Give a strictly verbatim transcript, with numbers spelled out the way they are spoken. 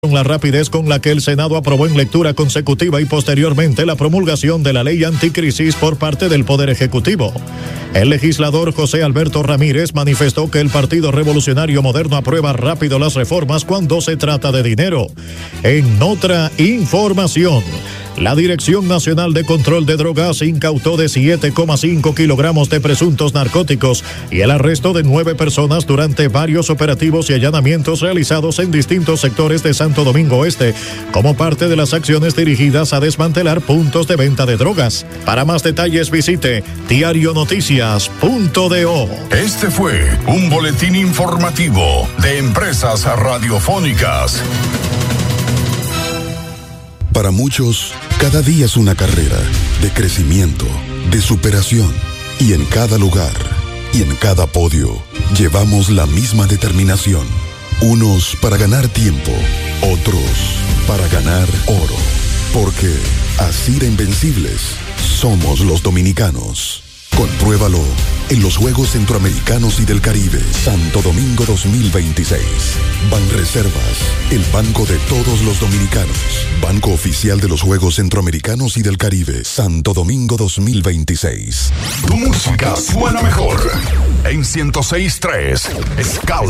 La rapidez con la que el Senado aprobó en lectura consecutiva y posteriormente la promulgación de la ley anticrisis por parte del Poder Ejecutivo. El legislador José Alberto Ramírez manifestó que el Partido Revolucionario Moderno aprueba rápido las reformas cuando se trata de dinero. En otra información, la Dirección Nacional de Control de Drogas incautó de siete coma cinco kilogramos de presuntos narcóticos y el arresto de nueve personas durante varios operativos y allanamientos realizados en distintos sectores de Santo Domingo Este, como parte de las acciones dirigidas a desmantelar puntos de venta de drogas. Para más detalles visite diario noticias punto do. Este fue un boletín informativo de Empresas Radiofónicas. Para muchos, cada día es una carrera de crecimiento, de superación. Y en cada lugar, y en cada podio, llevamos la misma determinación. Unos para ganar tiempo, otros para ganar oro. Porque así de invencibles somos los dominicanos. Compruébalo en los Juegos Centroamericanos y del Caribe, Santo Domingo dos mil veintiséis. Banreservas, el banco de todos los dominicanos. Banco oficial de los Juegos Centroamericanos y del Caribe, Santo Domingo dos mil veintiséis. Tu música suena mejor en ciento seis punto tres. Escala.